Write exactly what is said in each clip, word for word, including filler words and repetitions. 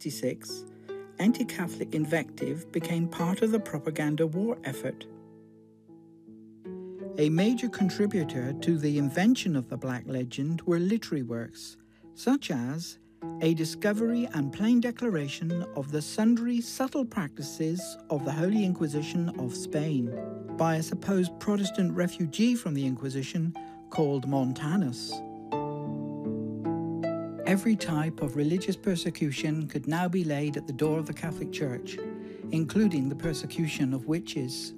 sixty-six, anti-Catholic invective became part of the propaganda war effort. A major contributor to the invention of the Black Legend were literary works, such as A Discovery and Plain Declaration of the Sundry Subtle Practices of the Holy Inquisition of Spain, by a supposed Protestant refugee from the Inquisition called Montanus. Every type of religious persecution could now be laid at the door of the Catholic Church, including the persecution of witches.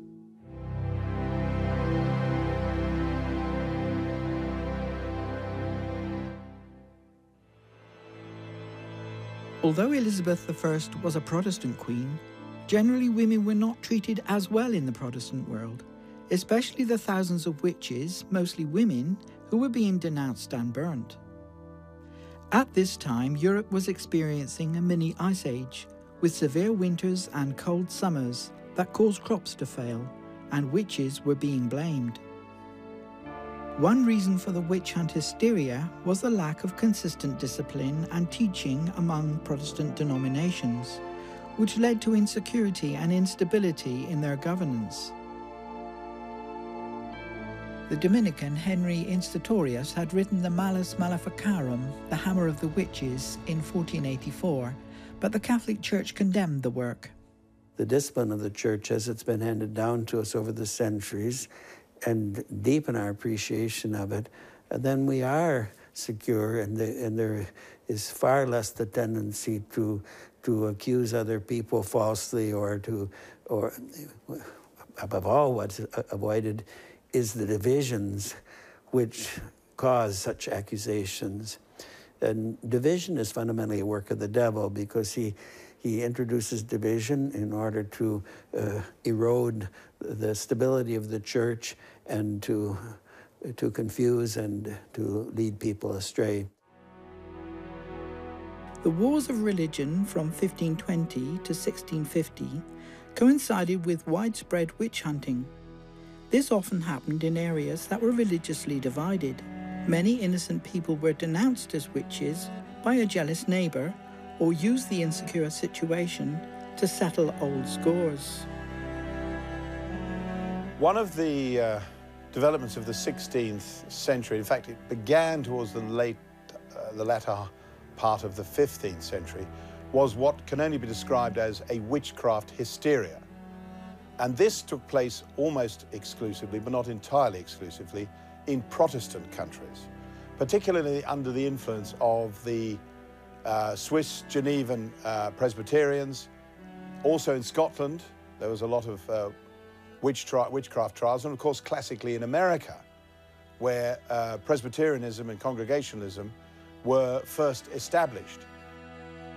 Although Elizabeth the First was a Protestant queen, generally women were not treated as well in the Protestant world, especially the thousands of witches, mostly women, who were being denounced and burnt. At this time, Europe was experiencing a mini ice age, with severe winters and cold summers that caused crops to fail, and witches were being blamed. One reason for the witch hunt hysteria was the lack of consistent discipline and teaching among Protestant denominations, which led to insecurity and instability in their governance. The Dominican Henry Instatorius had written the Malus Maleficarum, the Hammer of the Witches, in fourteen eighty-four, but the Catholic Church condemned the work. The discipline of the Church, as it's been handed down to us over the centuries, and deepen our appreciation of it, then we are secure, and, the, and there is far less the tendency to to accuse other people falsely, or to, or above all, what's avoided is the divisions which cause such accusations. And division is fundamentally a work of the devil, because he he introduces division in order to uh, erode the stability of the church and to, to confuse and to lead people astray. The wars of religion from fifteen twenty to sixteen fifty coincided with widespread witch hunting. This often happened in areas that were religiously divided. Many innocent people were denounced as witches by a jealous neighbour, or used the insecure situation to settle old scores. One of the uh, developments of the sixteenth century, in fact, it began towards the late, uh, the latter part of the fifteenth century, was what can only be described as a witchcraft hysteria. And this took place almost exclusively, but not entirely exclusively, in Protestant countries, particularly under the influence of the uh, Swiss Genevan uh, Presbyterians. Also in Scotland, there was a lot of uh, witch tri witchcraft trials, and of course classically in America, where uh, Presbyterianism and Congregationalism were first established.